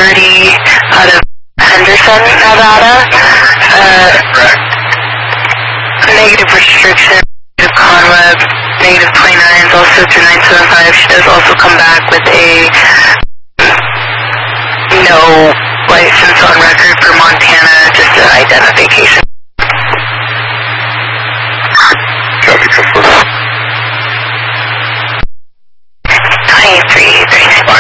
30 out of Henderson, Nevada. Negative restriction, negative Conweb, negative 29s, also through 975. She does also come back with a no license on record for Montana, just an identification.